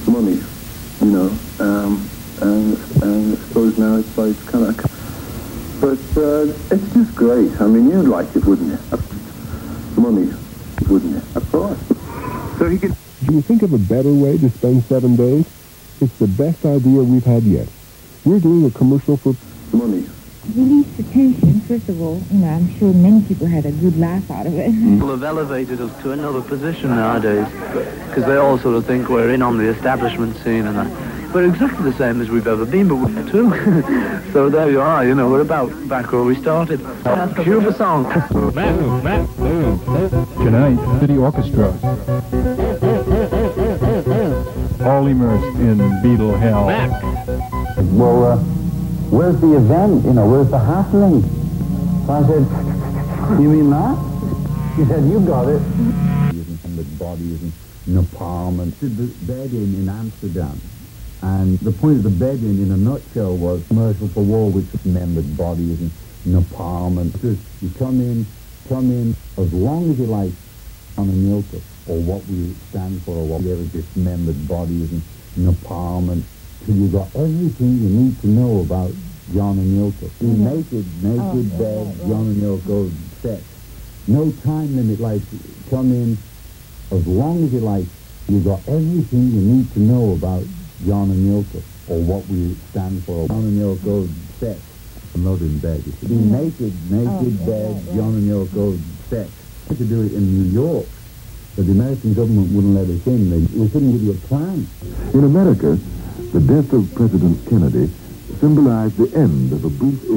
money, you know, and I suppose now it's like kind of, but it's just great. I mean, you'd like it, wouldn't you? Money, wouldn't you? Of course. So he could. Do you think of a better way to spend 7 days? It's the best idea we've had yet. We're doing a commercial for money. Release the tension, first of all. You know, I'm sure many people had a good laugh out of it. People have elevated us to another position nowadays because they all sort of think we're in on the establishment scene and that. We're exactly the same as we've ever been, but we're too. So there you are, you know, we're about back where we started. Cue the song. Tonight, City Orchestra. All immersed in Beatle hell. Well, where's the event? You know, where's the happening? So I said, you mean that? He said, you got it. The bodies and napalm and the bed-in in Amsterdam. And the point of the bed-in, in a nutshell, was commercial for war, which remembered bodies and napalm. And just, you come in as long as you like on a Milka, or what we stand for, or what we ever dismembered bodies and napalm, and till you got everything you need to know about John and Yoko. Naked bed, John and Yoko, sex. No time limit, like, come in as long as you like. You got everything you need to know about John and Yoko, or what we stand for. John and Yoko, sex. I'm not in bed. You see. Naked bed, John and Yoko, sex. We could do it in New York, but the American government wouldn't let us in. We couldn't give you a plan. In America, the death of President Kennedy symbolized the end of a brief